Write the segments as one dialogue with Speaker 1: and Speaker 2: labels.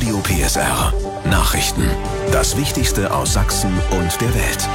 Speaker 1: Radio PSR. Nachrichten. Das Wichtigste aus Sachsen und der Welt.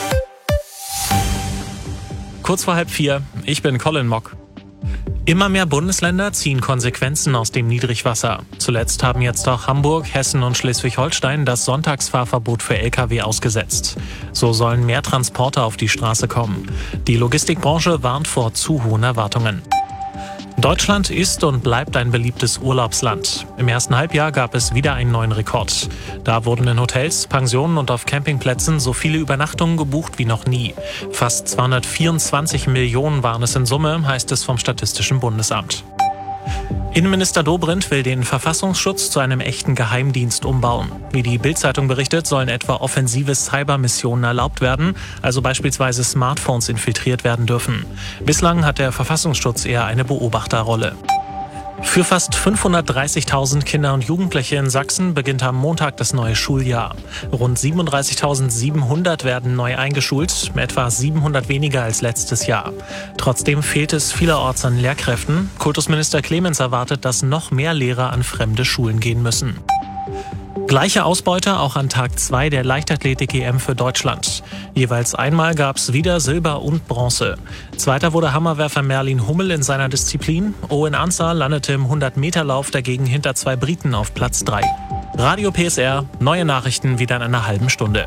Speaker 2: Kurz vor 3:30, ich bin Colin Mock. Immer mehr Bundesländer ziehen Konsequenzen aus dem Niedrigwasser. Zuletzt haben jetzt auch Hamburg, Hessen und Schleswig-Holstein das Sonntagsfahrverbot für Lkw ausgesetzt. So sollen mehr Transporter auf die Straße kommen. Die Logistikbranche warnt vor zu hohen Erwartungen. Deutschland ist und bleibt ein beliebtes Urlaubsland. Im ersten Halbjahr gab es wieder einen neuen Rekord. Da wurden in Hotels, Pensionen und auf Campingplätzen so viele Übernachtungen gebucht wie noch nie. Fast 224 Millionen waren es in Summe, heißt es vom Statistischen Bundesamt. Innenminister Dobrindt will den Verfassungsschutz zu einem echten Geheimdienst umbauen. Wie die Bild-Zeitung berichtet, sollen etwa offensive Cybermissionen erlaubt werden, also beispielsweise Smartphones infiltriert werden dürfen. Bislang hat der Verfassungsschutz eher eine Beobachterrolle. Für fast 530.000 Kinder und Jugendliche in Sachsen beginnt am Montag das neue Schuljahr. Rund 37.700 werden neu eingeschult, etwa 700 weniger als letztes Jahr. Trotzdem fehlt es vielerorts an Lehrkräften. Kultusminister Clemens erwartet, dass noch mehr Lehrer an fremde Schulen gehen müssen. Gleiche Ausbeute auch an Tag 2 der Leichtathletik-EM für Deutschland. Jeweils einmal gab es wieder Silber und Bronze. Zweiter wurde Hammerwerfer Merlin Hummel in seiner Disziplin. Owen Ansah landete im 100-Meter-Lauf dagegen hinter 2 Briten auf Platz 3. Radio PSR, neue Nachrichten wieder in einer halben Stunde.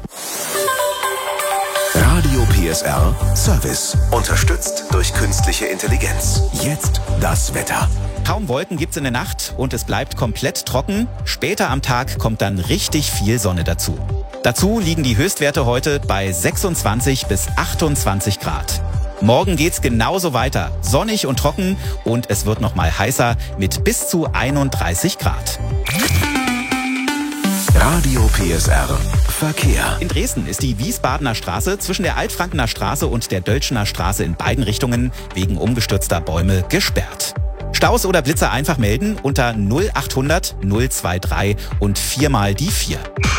Speaker 1: Radio PSR Service. Unterstützt durch künstliche Intelligenz. Jetzt das Wetter.
Speaker 3: Kaum Wolken gibt's in der Nacht und es bleibt komplett trocken. Später am Tag kommt dann richtig viel Sonne dazu. Dazu liegen die Höchstwerte heute bei 26 bis 28 Grad. Morgen geht's genauso weiter. Sonnig und trocken und es wird noch mal heißer mit bis zu 31 Grad.
Speaker 1: Radio PSR Verkehr.
Speaker 3: In Dresden ist die Wiesbadener Straße zwischen der Altfrankener Straße und der Dölschener Straße in beiden Richtungen wegen umgestürzter Bäume gesperrt. Staus oder Blitzer einfach melden unter 0800 023 und 4 mal die 4.